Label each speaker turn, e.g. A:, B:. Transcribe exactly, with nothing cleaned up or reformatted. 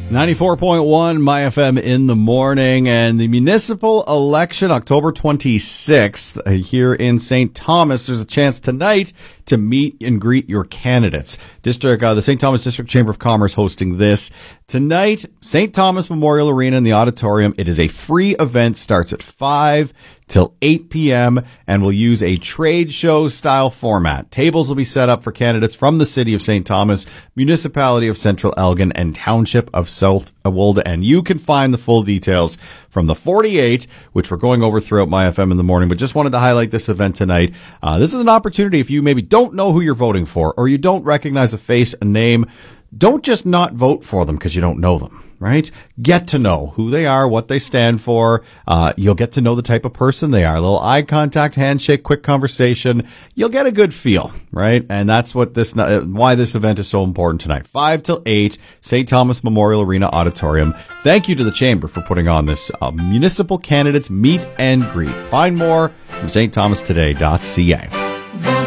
A: ninety-four point one My F M in the morning, and the municipal election October twenty-sixth uh, here in Saint Thomas. There's a chance tonight to meet and greet your candidates. District, uh, the Saint Thomas District Chamber of Commerce hosting this tonight. Saint Thomas Memorial Arena in the auditorium. It is a free event. Starts at five till eight p.m. and will use a trade show style format. Tables will be set up for candidates from the city of Saint Thomas, municipality of Central Elgin, and township of South Awolda. And you can find the full details from the forty-eight, which we're going over throughout My F M in the morning, but just wanted to highlight this event tonight. Uh, this is an opportunity if you maybe don't know who you're voting for, or you don't recognize a face, a name. Don't just not vote for them because you don't know them, right? Get to know who they are, what they stand for. Uh, you'll get to know the type of person they are. A little eye contact, handshake, quick conversation. You'll get a good feel, right? And that's what this, why this event is so important tonight. five till eight, Saint Thomas Memorial Arena Auditorium. Thank you to the Chamber for putting on this uh, municipal candidates meet and greet. Find more from s t thomas today dot c a.